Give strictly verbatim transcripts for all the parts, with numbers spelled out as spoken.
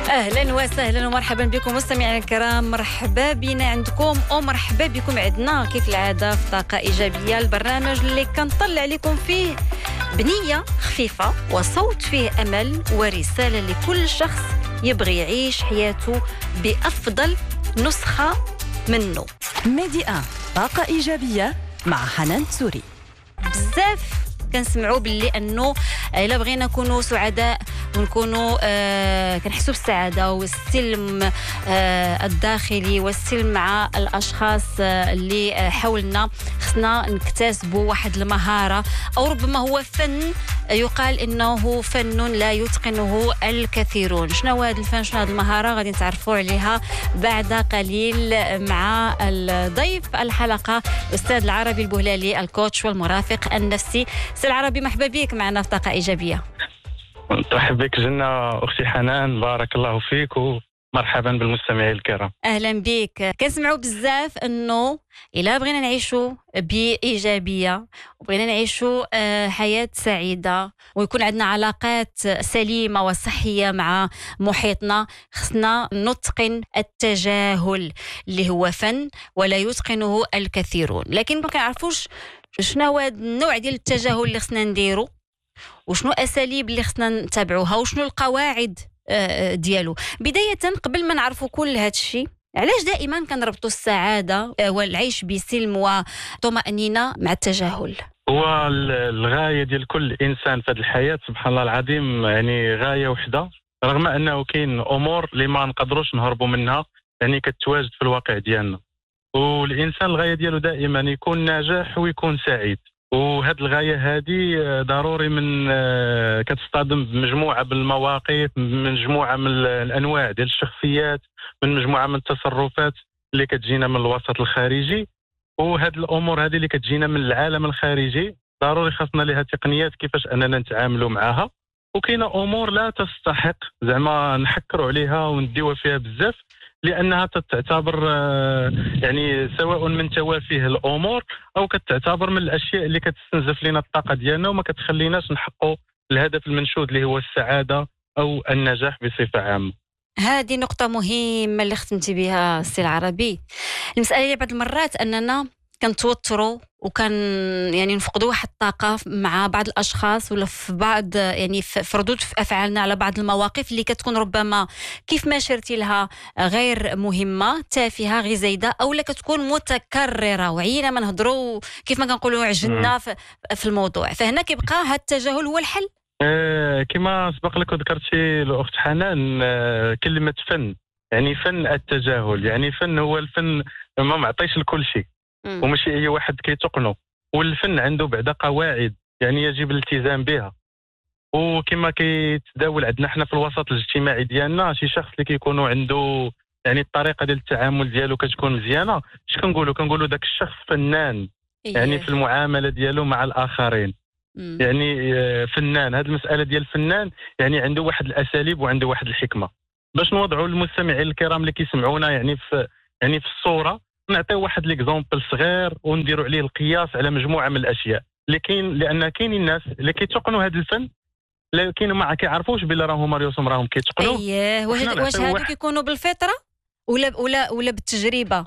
أهلا وسهلا ومرحبا بكم مستمعينا الكرام، مرحبا بنا عندكم ومرحبا بكم عندنا كيف العادة في طاقة إيجابية، البرنامج اللي كنطلع لكم فيه بنية خفيفة وصوت فيه أمل ورسالة لكل شخص يبغي يعيش حياته بأفضل نسخة منه. ميديا طاقة إيجابية مع حنان تسوري. بزاف كنسمعوا باللي انه الا بغينا نكونوا سعداء ونكونوا آه كنحسوا بالسعاده والسلم آه الداخلي والسلم مع الاشخاص آه اللي آه حولنا، خصنا نكتسبوا واحد المهاره او ربما هو فن يقال انه فن لا يتقنه الكثيرون. شنو هو هذا الفن، شنو هذه المهاره، غادي نتعرفوا عليها بعد قليل مع الضيف الحلقه الاستاذ العربي البهلالي، الكوتش والمرافق النفسي. سي العربي مرحبا بك معنا في طاقة إيجابية. مرحبا بك جنة أختي حنان، بارك الله فيك ومرحبا بالمستمعين الكرام. أهلا بك. كنسمعوا بزاف أنه إلا بغينا نعيشوا بإيجابية وبغينا نعيشوا حياة سعيدة ويكون عندنا علاقات سليمة وصحية مع محيطنا، خصنا نتقن التجاهل اللي هو فن ولا يتقنه الكثيرون. لكن ما كنعرفوش شنو هو النوع ديال التجاهل اللي خصنا نديرو وشنو اساليب اللي خصنا نتبعوها وشنو القواعد ديالو. بدايه قبل ما نعرفوا كل هذا الشيء، علاش دائما كنربطوا السعاده والعيش بسلم وطمانينه مع التجاهل؟ هو الغايه ديال كل انسان في هذه الحياه سبحان الله العظيم، يعني غايه وحده، رغم انه كاين امور اللي ما نقدروش نهربوا منها، يعني كتواجد في الواقع ديالنا. والإنسان الغاية ديالو دائما يكون ناجح ويكون سعيد، وهذه الغاية هذه ضروري من كتصطدم بمجموعة بالمواقف، من مجموعة من الأنواع ديال الشخصيات، من مجموعة من التصرفات اللي كتجينا من الوسط الخارجي. وهذه الأمور هذه اللي كتجينا من العالم الخارجي ضروري خاصنا لها تقنيات كيفاش أننا نتعاملوا معها. وكاينة أمور لا تستحق زعما نحكروا عليها ونديوها فيها بزاف، لأنها تعتبر يعني سواء من توافه الأمور أو كتعتبر من الأشياء اللي كتستنزف لنا الطاقة ديالنا وما كتخليناش نحققوا الهدف المنشود اللي هو السعادة أو النجاح بصفة عامة. هذه نقطة مهمة اللي ختمتي بها السي العربي. المسألة اللي بعض المرات أننا كنتوتروا وكان يعني نفقدوا واحد الطاقة مع بعض الأشخاص ولا في بعض يعني في ردود في أفعالنا على بعض المواقف اللي كتكون ربما كيف ما شرتي لها غير مهمة، تافهة، غير زايدة، أو لا كتكون متكررة وعينا ما نهضروا كيف ما كنقولوا عجلنا في, في الموضوع. فهنا كيبقى هذا التجاهل هو الحل. آه كما سبق لك وذكرتي الأخت حنان، آه كلمة فن، يعني فن التجاهل، يعني فن هو الفن ما معطيش لكل شيء وماشي اي واحد كيتقنه، والفن عنده بعدا قواعد يعني يجب الالتزام بها. وكما كيتداول عندنا حنا في الوسط الاجتماعي ديالنا شي شخص اللي كيكونوا عنده يعني الطريقه ديال التعامل ديالو كتكون مزيانه، اش كنقولوا كنقولوا داك الشخص فنان يعني في المعامله ديالو مع الاخرين. مم. يعني فنان، هذه المساله ديال الفنان يعني عنده واحد الاساليب وعنده واحد الحكمه. باش نوضعوا للمستمعين الكرام اللي كيسمعونا يعني في يعني في الصوره، نعطيو واحد ليكزومبل صغير ونديروا عليه القياس على مجموعه من الاشياء اللي كاين، لان كاين الناس اللي كيتقنوا هذا الفن لكن ما كيعرفوش بلي راهم ريوسهم راهم كيتقنوا. اييه، واش هادو كيكونوا بالفطره ولا ولا ولا بالتجربه؟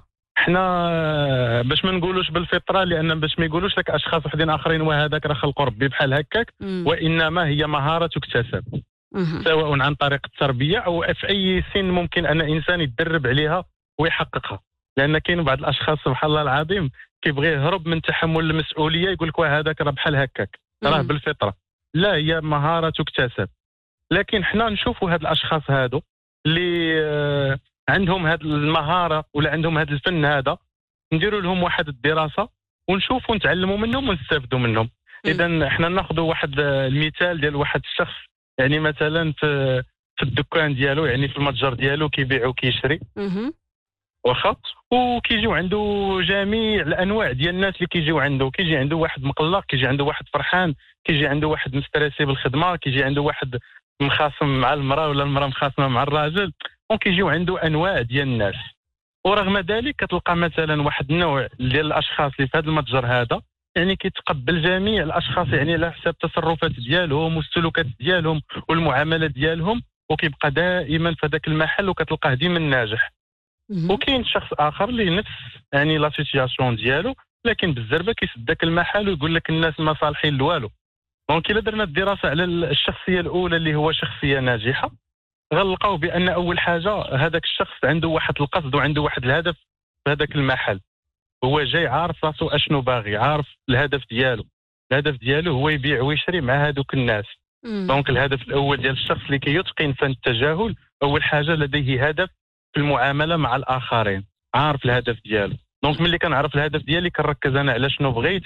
حنا باش ما نقولوش بالفطره، لان باش ما يقولوش لك اشخاص وحدين اخرين وهذاك راه خلق ربي بحال هكاك، وانما هي مهاره تكتسب سواء عن طريق التربيه او في اي سن ممكن ان انسان يتدرب عليها ويحققها. لان كاين بعض الاشخاص سبحان الله العظيم كيبغي يهرب من تحمل المسؤوليه، يقول لك هذاك راه بحال هكاك راه بالفطره. لا، هي مهاره تكتسب. لكن حنا نشوفوا هاد الاشخاص هادو اللي آه عندهم هاد المهاره ولا عندهم هاد الفن هذا، نديروا لهم واحد الدراسه ونشوفوا نتعلموا منهم ونستافدوا منهم. اذا حنا ناخذوا واحد المثال ديال واحد الشخص يعني مثلا في في الدكان ديالو، يعني في المتجر ديالو كيبيع وكيشري واخا، وكيجيو عنده جميع الانواع ديال الناس اللي كيجيو عنده. كيجي عنده واحد مقلق، كيجي عنده واحد فرحان، كيجي عنده واحد مستريسي بالخدمه، كيجي عنده واحد مخاصم مع المراه ولا المراه مخاصمه مع الراجل، وكيجيو عنده انواع ديال الناس. ورغم ذلك كتلقى مثلا واحد النوع ديال الاشخاص اللي في هذا المتجر هذا يعني كيتقبل جميع الاشخاص يعني على حساب التصرفات ديالهم والسلوكات ديالهم والمعاملات ديالهم، وكيبقى دائما في هذاك المحل وكتلقاه ديما ناجح. وكاين شخص اخر اللي نفس يعني لا سيتياسيون ديالو لكن بالزربه كيسد داك المحل ويقول لك الناس ما صالحين لوالو. دونك الا درنا الدراسه على الشخصيه الاولى اللي هو شخصيه ناجحه غنلقاو بان اول حاجه هذاك الشخص عنده واحد القصد وعنده واحد الهدف في هذاك المحل. هو جاي عارف راسو اشنو باغي، عارف الهدف ديالو. الهدف ديالو هو يبيع ويشري مع هذوك الناس. دونك الهدف الاول ديال الشخص اللي كيتقن فن التجاهل اول حاجه لديه هدف في المعامله مع الاخرين، عارف الهدف ديالو. دونك ملي كنعرف الهدف ديالي كنركز انا على شنو بغيت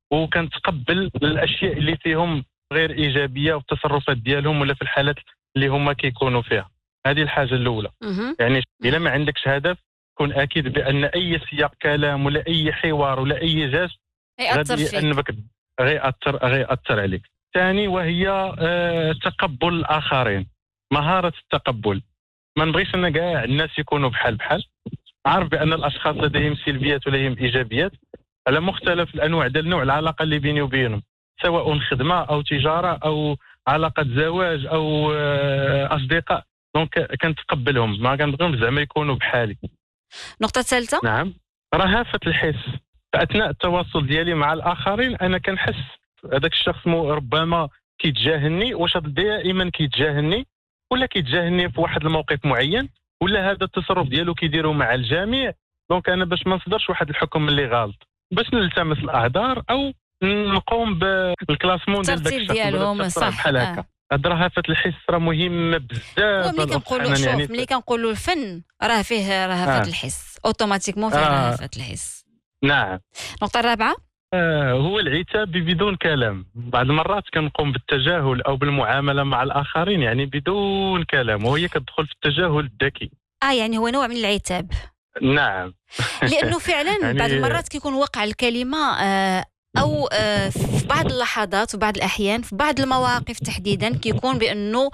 وكنتقبل الاشياء اللي فيهم غير ايجابيه والتصرفات ديالهم ولا في الحالات اللي هما كيكونوا فيها. هذه الحاجه الاولى. يعني الا ما عندكش هدف كن اكيد بان اي سياق كلام ولا اي حوار ولا اي جاز غادي انك غيأثر غيأثر عليك. ثاني وهي آه تقبل الاخرين، مهاره التقبل. ما نبغيش ان كاع الناس يكونوا بحال بحال. عارف بان الاشخاص لديهم سلبيات ولديهم ايجابيات على مختلف الانواع ديال نوع العلاقه اللي بيني وبينهم، سواء خدمه او تجاره او علاقه زواج او آه اصدقاء. دونك كنتقبلهم، ما كنبغيهم زعما يكونوا بحالي. نقطه ثالثه، نعم، رهافه الحس. فاثناء التواصل ديالي مع الاخرين انا كنحس هذاك الشخص ربما كيتجاهلني، واش دائما كيتجاهلني ولا كيتجاهلني في واحد الموقف معين ولا هذا التصرف ديالو كيديروا مع الجميع. دونك انا باش ما نصدرش واحد الحكم اللي غلط باش نلتمس الاعذار او نقوم بالكلاسمون ديال داك الشخص ديالهم. صح، بحال هكا. هاد رهافه الحس راه مهمه بزاف. ملي كنقولوا شوف يعني ملي كنقولوا الفن راه فيه رهافه آه. الحس اوتوماتيكمون فيه آه. رهافه الحس. نعم. النقطه الرابعه آه هو العتاب بدون كلام. بعض المرات كنقوم بالتجاهل او بالمعامله مع الاخرين يعني بدون كلام، وهي كتدخل في التجاهل الذكي. اه يعني هو نوع من العتاب. نعم. لانه فعلا يعني بعض المرات كيكون وقع الكلمه آه او آه في بعض اللحظات وبعض الاحيان في بعض المواقف تحديدا كيكون بانه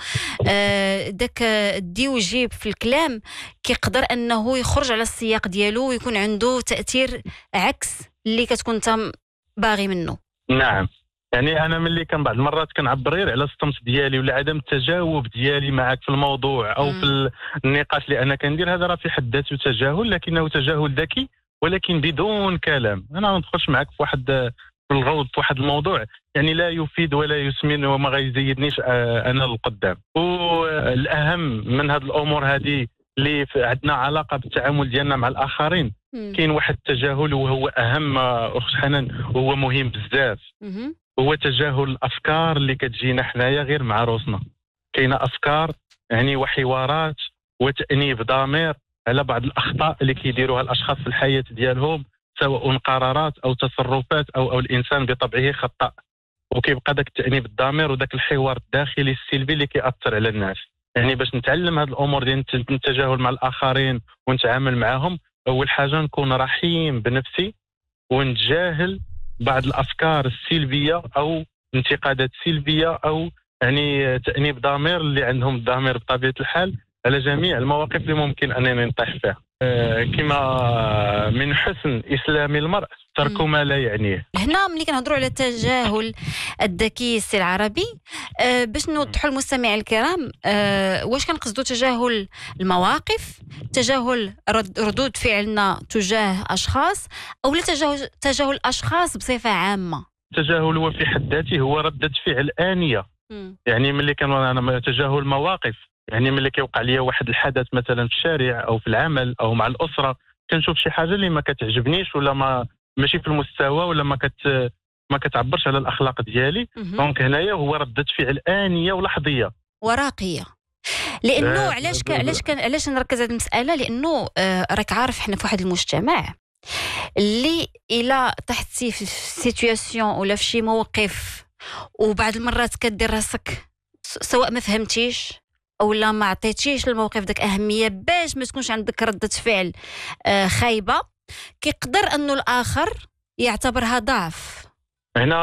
آه داك الدي وجيب في الكلام كيقدر انه يخرج على السياق ديالو ويكون عنده تاثير عكس اللي كتكون انت باغي منه. نعم، يعني انا ملي كان بعض المرات كنعبر غير على الصمت ديالي ولا عدم التجاوب ديالي معك في الموضوع او م. في النقاش اللي انا كندير، هذا راه في حد ذاته تجاهل، لكنه تجاهل ذكي ولكن بدون كلام. انا ما ندخلش معك في واحد في الغوض في واحد الموضوع يعني لا يفيد ولا يسمن وما غيزيدنيش انا للقدام. والاهم من هذه الامور هذه اللي عندنا علاقه بالتعامل ديالنا مع الاخرين، كاين واحد التجاهل وهو اهم اخت حنان وهو مهم بزاف، هو تجاهل الافكار اللي كتجينا حنايا غير مع روسنا. كاينه افكار يعني وحوارات وتانيب ضمير على بعض الاخطاء اللي كيديروها الاشخاص في الحياه ديالهم، سواء قرارات او تصرفات او او الانسان بطبعه خطأ، وكيبقى داك التانيب الضمير وداك الحوار الداخلي السلبي اللي كيأثر على الناس. يعني باش نتعلم هذه الامور ديال التجاهل مع الاخرين ونتعامل معهم، اول حاجه نكون رحيم بنفسي ونتجاهل بعض الافكار السلبيه او انتقادات سلبيه او يعني تانيب ضمير اللي عندهم الضمير بطبيعه الحال على جميع المواقف اللي ممكن انني نطيح فيها. أه كما من حسن اسلام المرء ترك ما لا يعنيه. هنا ملي كنهضروا على التجاهل الذكي السي العربي، أه باش نوضحوا المستمعين الكرام، أه واش كنقصدوا تجاهل المواقف، تجاهل ردود فعلنا تجاه اشخاص، او لا تجاهل تجاهل اشخاص بصفه عامه؟ التجاهل هو في حد ذاته هو ردة فعل آنية. م. يعني ملي كان انا تجاهل مواقف، يعني ملي كيوقع لي واحد الحدث مثلا في الشارع او في العمل او مع الاسره، كنشوف شي حاجه اللي ما كتعجبنيش ولا ما ماشي في المستوى ولا ما كت ما كتعبرش على الاخلاق ديالي، دونك هنايا هو ردة فعل آنية ولحظيه وراقيه. لانه علاش ك... علاش كان علاش نركز على المساله، لانه آه راك عارف حنا في واحد المجتمع اللي الى طحت في سيتوياسيون ولا في شي موقف وبعض المرات كدير راسك سواء ما فهمتيش او لا ما عطيتيش للموقف داك اهميه باش ما تكونش عندك ردة فعل آه خايبه، كيقدر انه الاخر يعتبرها ضعف. هنا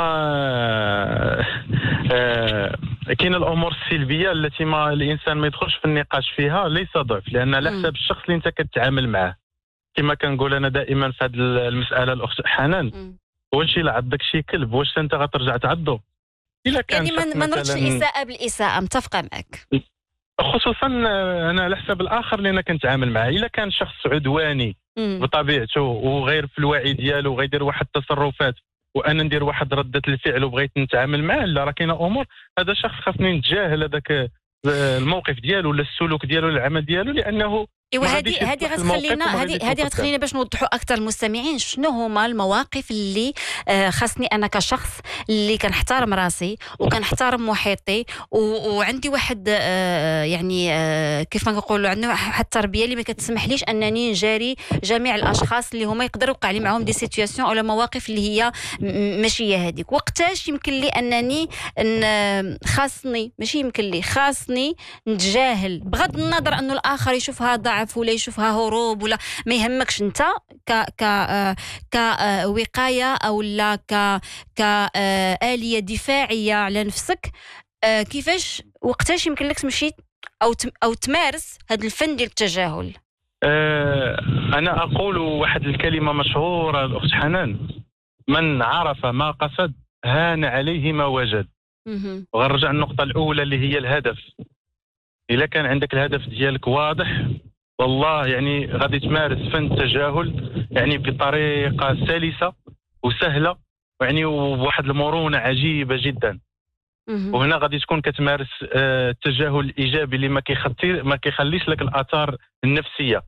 آه كاين الامور السلبيه التي ما الانسان ما يدخلش في النقاش فيها ليس ضعف، لان على حسب الشخص اللي انت كتعامل معه. كما كنقول انا دائما في هذه المساله الاخت حنان، واش الا عندك شي كلب واش انت غترجع تعضو؟ الا كان يعني ما نردش الاساءه بالاساءه، متفقه معك. خصوصا انا على حساب الاخر اللي انا كنتعامل معاه. الا كان شخص عدواني بطبيعته وغير في الوعي ديالو وغيدير واحد التصرفات وانا ندير واحد رده الفعل وبغيت نتعامل معاه، لا راه كاينه امور هذا الشخص خاصني نتجاهل هذاك الموقف ديالو ولا السلوك ديالو ولا العمل ديالو، لانه ايوا هذه هذه غتخلينا هذه هذه غتخلينا باش نوضحوا اكثر المستمعين شنو هما المواقف اللي آه خاصني انا كشخص اللي كنحترم راسي وكنحترم محيطي وعندي واحد آه يعني آه كيف ما كنقولوا عندنا واحد التربيه اللي ما كتسمحليش انني نجاري جميع الاشخاص اللي هما يقدروا يوقع لي معهم دي سيتوياسيون او مواقف اللي هي ماشي هي هذيك. وقتاش يمكن لي انني خاصني ماشي يمكن لي خاصني نتجاهل بغض النظر انه الاخر يشوفها ضعف ولا يشوفها هروب ولا ما يهمكش انت ك ك كوقايه او لا ك كآلية دفاعيه على نفسك، كيفاش وقتاش يمكن لك تمشي او او تمارس هذا الفن ديال التجاهل؟ أه انا اقول واحد الكلمه مشهوره الاخت حنان: من عرف ما قصد هان عليه ما وجد. وغنرجع النقطه الاولى اللي هي الهدف. الا كان عندك الهدف ديالك واضح والله يعني غادي تمارس فن التجاهل يعني بطريقه سلسه وسهله يعني وواحد المرونه عجيبه جدا. وهنا غادي تكون كتمارس التجاهل الايجابي اللي ما كيخطي ما كيخليش لك الاثار النفسيه.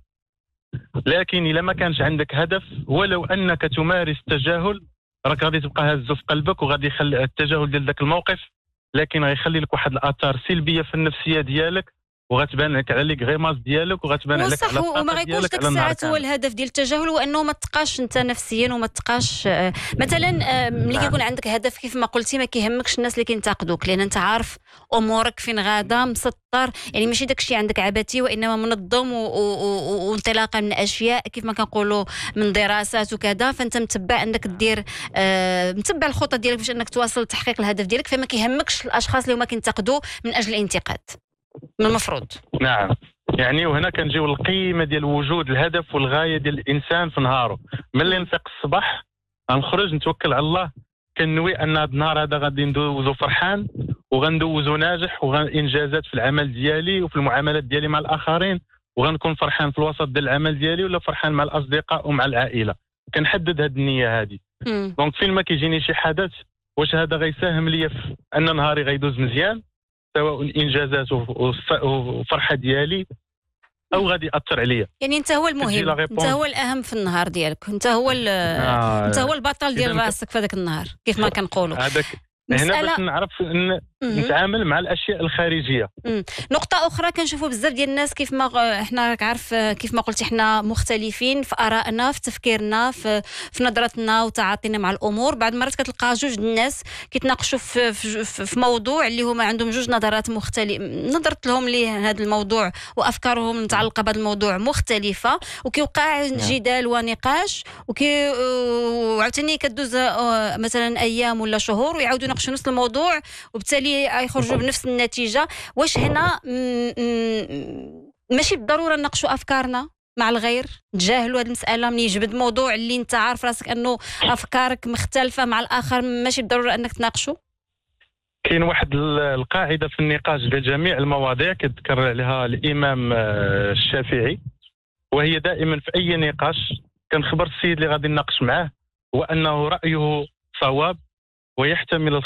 لكن الا ما كانش عندك هدف ولو انك تمارس التجاهل راك غادي تبقى هازو في قلبك وغادي يخلي التجاهل ديال ذاك الموقف لكن غيخلي لك واحد الاثار سلبيه في النفسيه ديالك وغتبان لك على لي غيماز ديالك وغتبان عليك على الطاقه وما غيكونش ديك الساعات هو الهدف ديال التجاهل هو انه ما تبقاش انت نفسيا وما تبقاش آه مثلا آه ملي كيكون عندك هدف كيف ما قلتي ما كيهمكش الناس اللي كينتقدوك لان انت عارف امورك فين غاده مسطر يعني ماشي داك الشيء عندك عبثي وانما منظم وانطلاقا من اشياء كيف ما كنقولوا من دراسات وكذا. فانت متبع انك دير آه متبع الخطه ديالك باش انك تواصل تحقيق الهدف ديالك فما كيهمكش الاشخاص اللي هما كينتقدوا من اجل الانتقاد من المفروض. نعم يعني وهنا كنجيو القيمه ديال وجود الهدف والغايه ديال الانسان في نهاره. ملي نفيق الصباح غنخرج نتوكل على الله كنوي ان هذا النهار هذا غادي ندوزو فرحان وغندوزو ناجح وانجازات في العمل ديالي وفي المعاملات ديالي مع الاخرين وغنكون فرحان في الوسط ديال العمل ديالي ولا فرحان مع الاصدقاء ومع العائله. كنحدد هذه النية هذه. دونك فين ما كيجيني شي حدث واش هذا غيساهم ليا في ان نهاري غيدوز مزيان سواء الانجازات وفرحه ديالي او غادي ياثر عليا. يعني انت هو المهم انت هو الاهم في النهار ديالك انت هو آه انت هو البطل ديال راسك في هذاك النهار كيف ما كنقولوا. هذاك هنا باش نعرف نتعامل مع الاشياء الخارجيه. مم. نقطه اخرى كنشوفوا بزاف ديال الناس كيف ما احنا راك عارف كيف ما قلتي احنا مختلفين في ارائنا في تفكيرنا في, في نظرتنا وتعاطينا مع الامور. بعض المرات كتلقى جوج الناس كيتناقشوا في, في, في موضوع اللي هما عندهم جوج نظرات مختلفه نظرت لهم ليه هذا الموضوع وافكارهم متعلقه بهذا الموضوع مختلفه وكيوقع جدال ونقاش وكي وعاوتاني كدوز مثلا ايام ولا شهور ويعاودوا يناقشوا نفس الموضوع وبالتالي يخرجوا بنفس النتيجه. واش هنا ماشي بالضروره نناقشوا افكارنا مع الغير نتجاهلوا هذه المساله ملي يجبد موضوع اللي انت عارف راسك انه افكارك مختلفه مع الاخر ماشي بالضروره انك تناقشوا؟ كاين واحد القاعده في النقاش ديال جميع المواضيع كذكر عليها الامام الشافعي وهي دائما في اي نقاش كنخبر السيد اللي غادي نناقش معاه وانه رايه صواب ويحتمل